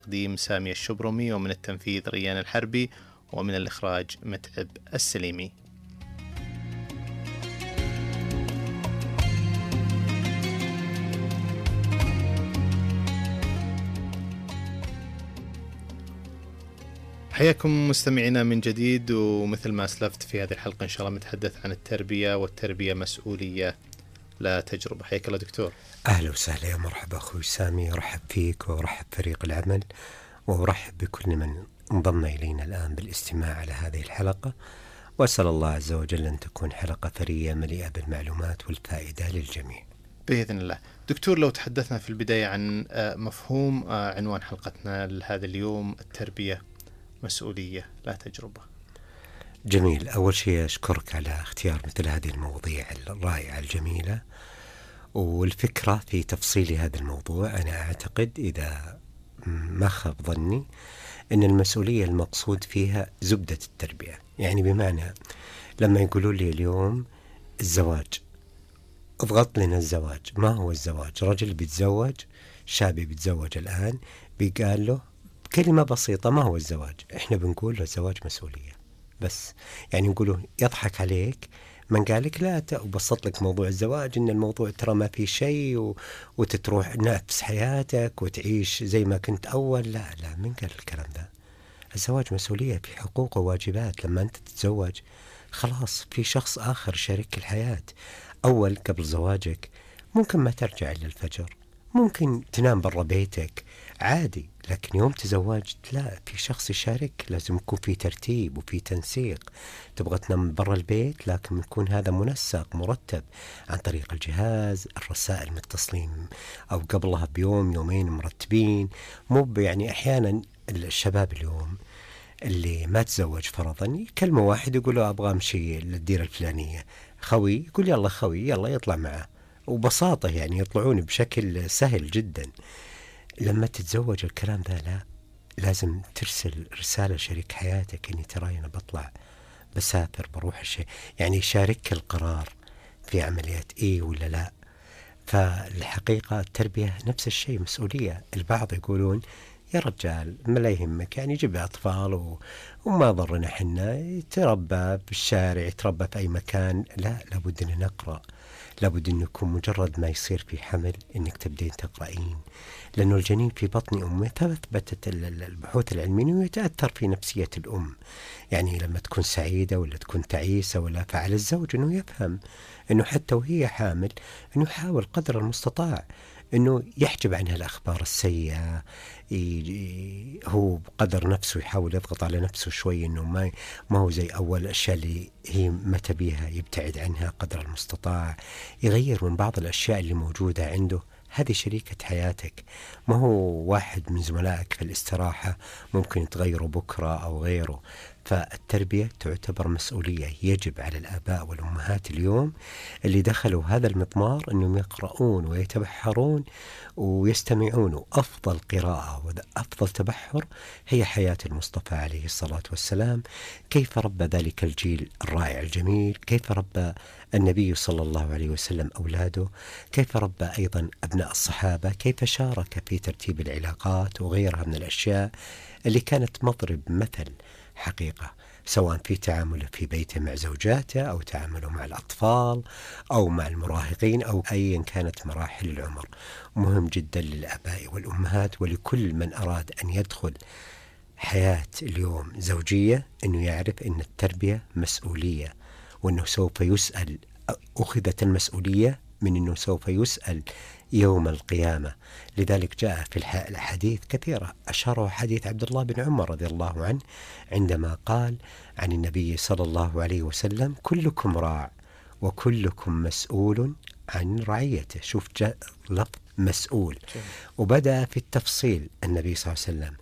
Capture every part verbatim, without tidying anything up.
تقديم سامي الشبرمي، ومن التنفيذ ريان الحربي، ومن الإخراج متعب السليمي. حياكم مستمعينا من جديد، ومثل ما أسلفت في هذه الحلقة إن شاء الله متحدث عن التربية، والتربية مسؤولية لا تجربة. حياك الله دكتور. أهلا وسهلا، يا مرحبا أخوي سامي، رحب فيك ورحب فريق العمل، ورحب بكل من انضم إلينا الآن بالاستماع على هذه الحلقة، وأسأل الله عز وجل أن تكون حلقة ثرية مليئة بالمعلومات والفائدة للجميع بإذن الله. دكتور، لو تحدثنا في البداية عن مفهوم عنوان حلقتنا لهذا اليوم، التربية مسؤولية لا تجربة. جميل. أول شيء أشكرك على اختيار مثل هذه المواضيع الرائعة الجميلة، والفكرة في تفصيل هذا الموضوع أنا أعتقد إذا ما خاب ظني أن المسؤولية المقصود فيها زبدة التربية. يعني بمعنى لما يقولوا لي اليوم الزواج، اضغط لنا الزواج، ما هو الزواج؟ رجل بيتزوج، شاب بيتزوج الآن، بيقال له كلمة بسيطة ما هو الزواج؟ إحنا بنقول له الزواج مسؤولية بس. يعني نقولوا يضحك عليك من قالك لا وبسط لك موضوع الزواج إن الموضوع ترى ما في شيء و... وتتروح نفس حياتك وتعيش زي ما كنت أول. لا لا، من قال الكلام ده؟ الزواج مسؤولية، في حقوق وواجبات. لما أنت تتزوج خلاص في شخص آخر شريك الحياة. أول قبل زواجك ممكن ما ترجع إلى الفجر، ممكن تنام برا بيتك عادي، لكن يوم تزوجت لا، في شخص يشارك، لازم يكون في ترتيب وفي تنسيق. تبغى تنام برا البيت لكن يكون هذا منسق مرتب عن طريق الجهاز، الرسائل متصلين أو قبلها بيوم يومين مرتبين. مو يعني أحيانا الشباب اليوم اللي ما تزوج فرضا يكلموا واحد يقولوا أبغى أمشي للديرة الفلانية، خوي يقول يلا خوي يلا يطلع معه، وبساطة يعني يطلعون بشكل سهل جدا. لما تتزوج الكلام ذا لا، لازم ترسل رسالة لشريك حياتك إني تراي أنا بطلع بسافر بروح الشيء، يعني يشارك القرار في عمليات إيه ولا لا. فالحقيقة التربية نفس الشيء، مسؤولية. البعض يقولون يا رجال ما لا يهمك، يعني جيب أطفال و... وما ضرنا حنا، يتربى بالشارع يتربى في أي مكان. لا، لابد أن نقرأ، لابد أن يكون مجرد ما يصير في حمل أنك تبدين تقرأين، لأنه الجنين في بطن أمه ثبتت البحوث العلمية أنه يتأثر في نفسية الأم. يعني لما تكون سعيدة ولا تكون تعيسة ولا، فعلى الزوج أنه يفهم أنه حتى وهي حامل أنه يحاول قدر المستطاع أنه يحجب عنها الأخبار السيئة. هو بقدر نفسه يحاول يضغط على نفسه شوي أنه ما ما هو زي أول الأشياء اللي هي ما تبيها، يبتعد عنها قدر المستطاع، يغير من بعض الأشياء اللي موجودة عنده. هذه شريكة حياتك، ما هو واحد من زملائك في الاستراحة ممكن يتغيروا بكرة أو غيره. فالتربية تعتبر مسؤولية، يجب على الآباء والأمهات اليوم اللي دخلوا هذا المضمار أنهم يقرؤون ويتبحرون ويستمعون. أفضل قراءة وأفضل تبحر هي حياة المصطفى عليه الصلاة والسلام، كيف ربى ذلك الجيل الرائع الجميل، كيف ربى النبي صلى الله عليه وسلم أولاده، كيف ربى أيضا أبناء الصحابة، كيف شارك في ترتيب العلاقات وغيرها من الأشياء اللي كانت مضرب مثل حقيقة، سواء في تعامله في بيته مع زوجاته أو تعامله مع الأطفال أو مع المراهقين أو أيا كانت مراحل العمر. مهم جدا للآباء والأمهات ولكل من أراد أن يدخل حياة اليوم زوجية أنه يعرف أن التربية مسؤولية، وأنه سوف يسأل. أخذت المسؤولية من أنه سوف يسأل يوم القيامة. لذلك جاء في الحديث كثيرة، أشاره حديث عبد الله بن عمر رضي الله عنه عندما قال عن النبي صلى الله عليه وسلم كلكم راع وكلكم مسؤول عن رعيته. شوف جاء لفظ مسؤول، وبدأ في التفصيل النبي صلى الله عليه وسلم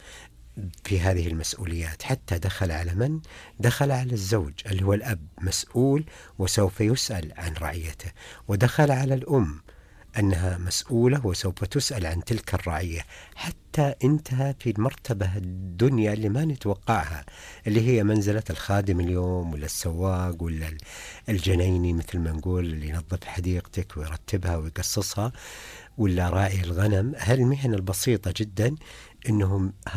في هذه المسؤوليات، حتى دخل على من؟ دخل على الزوج اللي هو الأب، مسؤول وسوف يسأل عن رعيته، ودخل على الأم أنها مسؤولة وسوف تسأل عن تلك الرعية، حتى انتهى في المرتبة الدنيا اللي ما نتوقعها، اللي هي منزلة الخادم اليوم ولا السواق ولا الجنيني مثل ما نقول، اللي ينظف حديقتك ويرتبها ويقصصها، ولا راعي الغنم. هالمهن البسيطة جدا إنهم